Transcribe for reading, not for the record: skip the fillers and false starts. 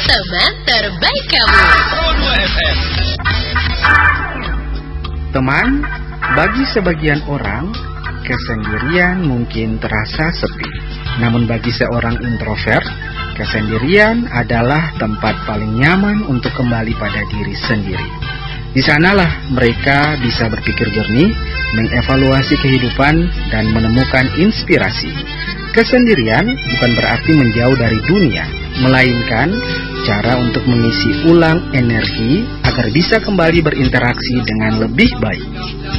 teman terbaik kamu. Pro 2 FM. Teman, bagi sebagian orang, kesendirian mungkin terasa sepi. Namun bagi seorang introvert, kesendirian adalah tempat paling nyaman untuk kembali pada diri sendiri. Di sanalah mereka bisa berpikir jernih, mengevaluasi kehidupan, dan menemukan inspirasi. Kesendirian bukan berarti menjauh dari dunia, melainkan cara untuk mengisi ulang energi agar bisa kembali berinteraksi dengan lebih baik.